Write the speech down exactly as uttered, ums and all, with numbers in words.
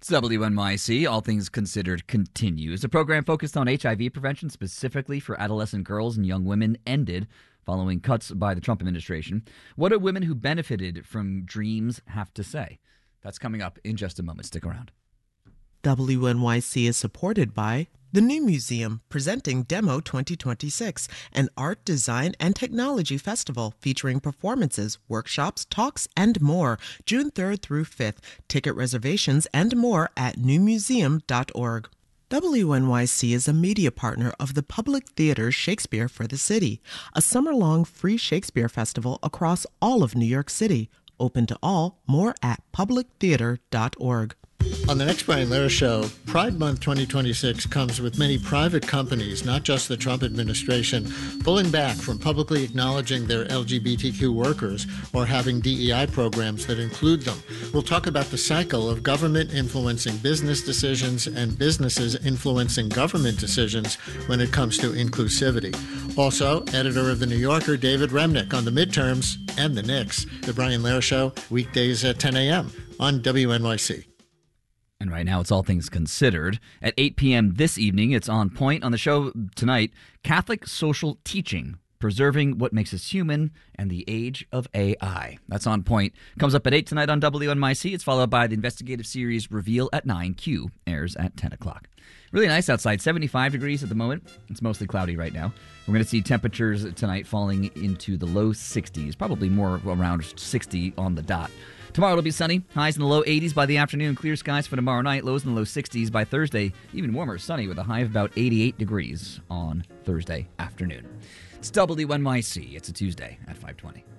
It's W N Y C, All Things Considered continues. A program focused on H I V prevention, specifically for adolescent girls and young women, ended following cuts by the Trump administration. What do women who benefited from Dreams have to say? That's coming up in just a moment. Stick around. W N Y C is supported by the New Museum, presenting Demo twenty twenty-six, an art, design, and technology festival featuring performances, workshops, talks, and more, June third through fifth. Ticket reservations and more at new museum dot org. W N Y C is a media partner of the Public Theater's Shakespeare for the City, a summer-long free Shakespeare festival across all of New York City. Open to all, more at public theater dot org. On the next Brian Lehrer Show, Pride Month twenty twenty-six comes with many private companies, not just the Trump administration, pulling back from publicly acknowledging their L G B T Q workers or having D E I programs that include them. We'll talk about the cycle of government influencing business decisions and businesses influencing government decisions when it comes to inclusivity. Also, editor of The New Yorker, David Remnick, on the midterms and the Knicks. The Brian Lehrer Show, weekdays at ten a.m. on W N Y C. And right now, it's All Things Considered. At eight p.m. this evening, it's On Point. On the show tonight, Catholic Social Teaching, Preserving What Makes Us Human and the Age of A I. That's On Point. Comes up at eight tonight on W N Y C. It's followed by the investigative series Reveal at nine. Q airs at ten o'clock. Really nice outside, seventy-five degrees at the moment. It's mostly cloudy right now. We're going to see temperatures tonight falling into the low sixties, probably more around sixty on the dot. Tomorrow it'll be sunny, highs in the low eighties by the afternoon, clear skies for tomorrow night, lows in the low sixties by Thursday, even warmer, sunny with a high of about eighty-eight degrees on Thursday afternoon. It's W N Y C. It's a Tuesday at five twenty.